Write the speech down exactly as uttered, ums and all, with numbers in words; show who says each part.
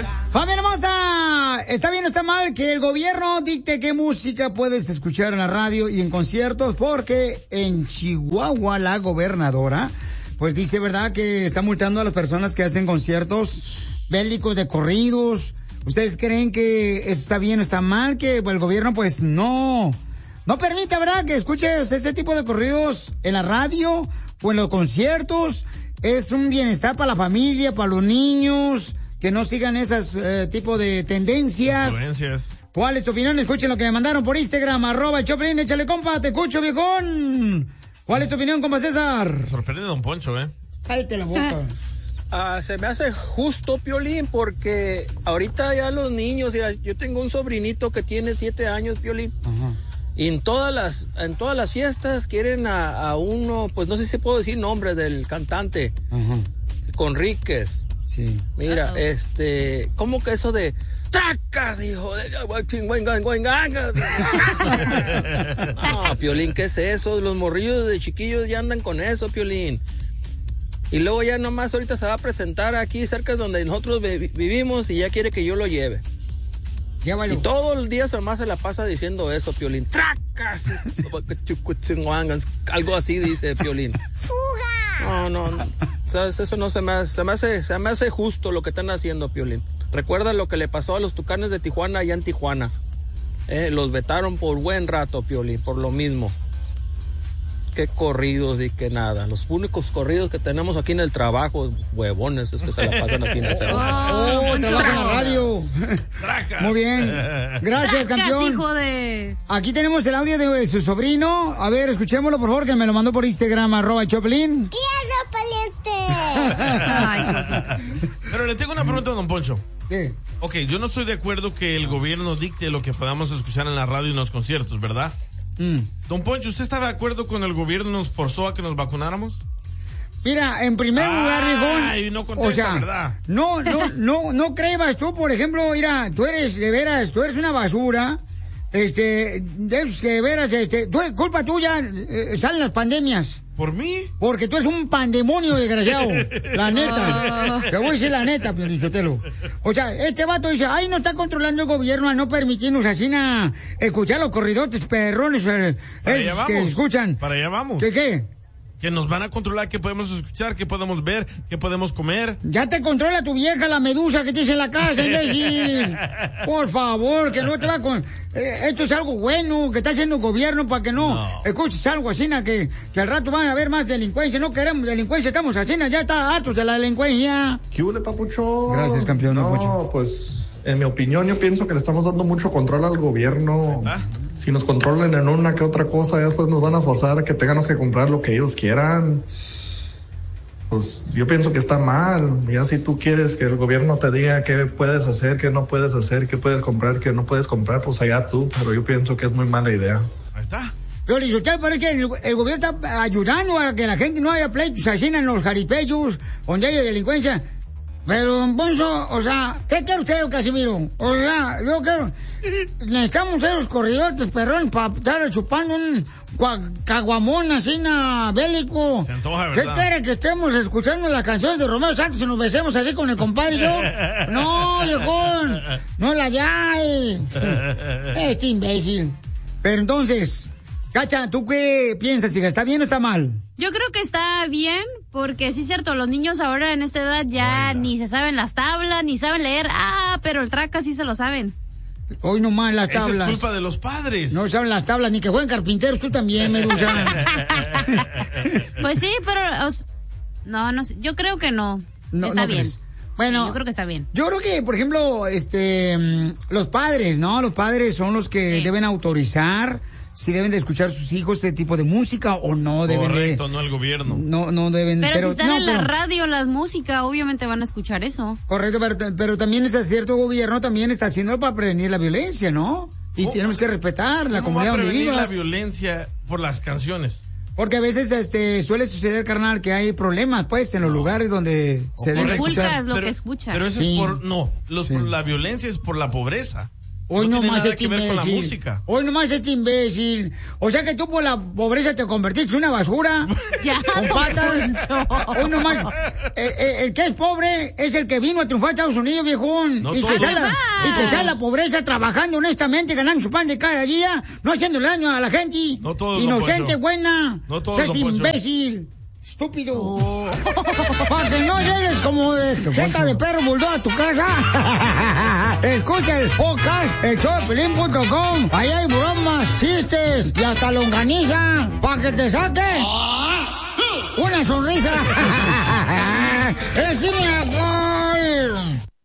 Speaker 1: Familia hermosa, ¿está bien o está mal que el gobierno dicte qué música puedes escuchar en la radio y en conciertos? Porque en Chihuahua la gobernadora, pues dice, ¿verdad?, que está multando a las personas que hacen conciertos bélicos de corridos. ¿Ustedes creen que eso está bien o está mal? Que el gobierno, pues, no, no permite, ¿verdad?, que escuches ese tipo de corridos en la radio o en los conciertos. Es un bienestar para la familia, para los niños, que no sigan esas eh, tipo de tendencias.
Speaker 2: Influencias.
Speaker 1: ¿Cuál es tu opinión? Escuchen lo que me mandaron por Instagram, arroba el Choplin, échale, compa, te escucho, viejón. ¿Cuál es tu opinión, compa César?
Speaker 2: Me sorprende Don Poncho, ¿eh?
Speaker 1: Cállate la boca.
Speaker 3: Uh, se me hace justo, Piolín, porque ahorita ya los niños, mira, yo tengo un sobrinito que tiene siete años, Piolín. Ajá. Y en todas las, en todas las fiestas quieren a, a uno, pues no sé si puedo decir nombre del cantante, uh-huh. Conríquez.
Speaker 1: Sí.
Speaker 3: Mira, uh-oh. este, ¿cómo que eso de tracas, hijo de no, Piolín, ¿qué es eso? Los morrillos de chiquillos ya andan con eso, Piolín. Y luego ya nomás ahorita se va a presentar aquí cerca de donde nosotros vivimos y ya quiere que yo lo lleve.
Speaker 1: Llévalo.
Speaker 3: Y todo el día nomás se la pasa diciendo eso, Piolín. ¡Tracas! Algo así dice Piolín. ¡Fuga! No, no, no. ¿Sabes? Eso no se me hace, se me hace, se me hace justo lo que están haciendo, Piolín. Recuerda lo que le pasó a los Tucanes de Tijuana allá en Tijuana. Eh, los vetaron por buen rato, Piolín, por lo mismo. Qué corridos y qué nada. Los únicos corridos que tenemos aquí en el trabajo, huevones, es que se la pasan así en el
Speaker 1: Oh, oh trabaja en la radio.
Speaker 2: Tracas.
Speaker 1: Muy bien. Gracias,
Speaker 4: Tracas,
Speaker 1: campeón.
Speaker 4: Hijo de...
Speaker 1: Aquí tenemos el audio de su sobrino. A ver, escuchémoslo, por favor, que me lo mandó por Instagram, arroba Choplin.
Speaker 5: ¡Pierda, pariente!
Speaker 4: Ay, cosita.
Speaker 2: Pero le tengo una pregunta a Don Poncho.
Speaker 1: ¿Qué?
Speaker 2: Ok, yo no estoy de acuerdo que el gobierno dicte lo que podamos escuchar en la radio y en los conciertos, ¿verdad?
Speaker 1: Mm.
Speaker 2: Don Poncho, ¿usted está de acuerdo con el gobierno nos forzó a que nos vacunáramos?
Speaker 1: Mira, en primer ah, lugar, viejón,
Speaker 2: no contesta,
Speaker 1: o sea,
Speaker 2: ¿verdad?
Speaker 1: no, no, no, no creas tú, por ejemplo, mira, tú eres, de veras, tú eres una basura, este, de, de veras, este, tú, culpa tuya, eh, salen las pandemias.
Speaker 2: ¿Por mí?
Speaker 1: Porque tú eres un pandemonio, desgraciado. La neta. Te voy a decir la neta, Piolichotelo. O sea, este vato dice, ay, no está controlando el gobierno a no permitirnos así a escuchar los corridotes perrones eh, es, que escuchan.
Speaker 2: Para allá vamos.
Speaker 1: ¿Qué qué?
Speaker 2: Que nos van a controlar qué podemos escuchar, qué podemos ver, qué podemos comer.
Speaker 1: Ya te controla tu vieja, la medusa que tienes en la casa, imbécil. Por favor, que no te va con... Eh, esto es algo bueno que está haciendo el gobierno para que no, no. escuches algo así, que, que al rato van a haber más delincuencia. No queremos delincuencia, estamos así, ya está hartos de la delincuencia.
Speaker 6: ¿Qué huele, papucho?
Speaker 1: Gracias, campeón.
Speaker 6: No,
Speaker 1: Papucho.
Speaker 6: Pues, en mi opinión, yo pienso que le estamos dando mucho control al gobierno. ¿Ah? Si nos controlan en una que otra cosa, después nos van a forzar a que tengamos que comprar lo que ellos quieran. Pues yo pienso que está mal. Ya si tú quieres que el gobierno te diga qué puedes hacer, qué no puedes hacer, qué puedes comprar, qué no puedes comprar, pues allá tú. Pero yo pienso que es muy mala idea.
Speaker 2: Ahí está.
Speaker 1: Pero usted parece que el, el gobierno está ayudando a que la gente no haya pleitos así en los jaripellos, donde haya delincuencia. Pero, don Poncho, o sea, ¿qué quiere usted, Casimiro? O sea, yo quiero... Necesitamos esos corridotes perrones para estar chupando un caguamón así, na, bélico.
Speaker 2: Se antoja,
Speaker 1: ¿Qué
Speaker 2: ¿verdad?
Speaker 1: quiere que estemos escuchando las canciones de Romeo Santos y nos besemos así con el compadre y yo? No, viejón, no la hay. Este imbécil. Pero entonces, Cacha, ¿tú qué piensas, hija? ¿Está bien o está mal?
Speaker 4: Yo creo que está bien, porque sí es cierto, los niños ahora en esta edad ya Oiga. ni se saben las tablas, ni saben leer. Ah, pero el traca sí se lo saben.
Speaker 1: Hoy nomás las tablas.
Speaker 2: Esa es culpa de los padres.
Speaker 1: No saben las tablas, ni que jueguen carpinteros, tú también, Medusa.
Speaker 4: Pues sí, pero... Os, no, no sé, yo creo que no.
Speaker 1: No,
Speaker 4: está
Speaker 1: no
Speaker 4: bien.
Speaker 1: Crees. Bueno,
Speaker 4: yo creo que está bien.
Speaker 1: Yo creo que, por ejemplo, este, los padres, ¿no? Los padres son los que sí. deben autorizar si deben de escuchar sus hijos este tipo de música o no deben
Speaker 2: Correcto,
Speaker 1: de...
Speaker 2: Correcto, no el gobierno.
Speaker 1: No, no deben...
Speaker 4: Pero, pero si están
Speaker 1: no,
Speaker 4: en
Speaker 1: pero,
Speaker 4: la radio, la música, obviamente van a escuchar eso.
Speaker 1: Correcto, pero, pero también está cierto gobierno, también está haciendo para prevenir la violencia, ¿no? Y
Speaker 2: ¿Cómo?
Speaker 1: tenemos que respetar la comunidad donde vivas.
Speaker 2: La violencia por las canciones.
Speaker 1: Porque a veces este suele suceder, carnal, que hay problemas, pues, en los no. lugares donde o se debe escuchar.
Speaker 4: lo
Speaker 2: pero,
Speaker 4: que escuchas.
Speaker 2: Pero eso
Speaker 1: sí.
Speaker 2: es por... No, los,
Speaker 1: sí.
Speaker 2: por la violencia es por la pobreza.
Speaker 1: Hoy
Speaker 2: no
Speaker 1: nomás
Speaker 2: tiene nada
Speaker 1: este
Speaker 2: que ver con la
Speaker 1: imbécil.
Speaker 2: música.
Speaker 1: Hoy nomás este imbécil. O sea que tú por la pobreza te convertiste en una basura.
Speaker 4: Ya,
Speaker 1: con patas. Hoy nomás. Eh, eh, el que es pobre es el que vino a triunfar a Estados Unidos, viejón.
Speaker 2: No
Speaker 1: y, que
Speaker 2: todos.
Speaker 1: sale, y que sale la pobreza trabajando honestamente, ganando su pan de cada día, no haciéndole daño a la gente.
Speaker 2: No todos, don
Speaker 1: Inocente,
Speaker 2: Poncho.
Speaker 1: buena.
Speaker 2: No todos,
Speaker 1: Seas
Speaker 2: don Poncho.
Speaker 1: imbécil. Estúpido. Oh. Para que no llegues como de jeta de perro bulldog a tu casa. Escucha el podcast, el show de Piolín punto com. Ahí hay bromas, chistes y hasta longaniza. Para que te saque una sonrisa. ¡Es cine, gol!